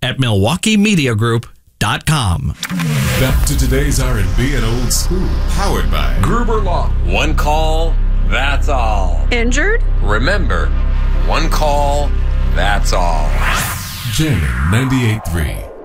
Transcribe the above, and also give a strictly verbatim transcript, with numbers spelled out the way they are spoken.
at milwaukee media group dot com. Back to today's R and B and old school. Powered by Gruber Law. One call, that's all. Injured? Remember, one call, that's all. Jamming ninety-eight point three.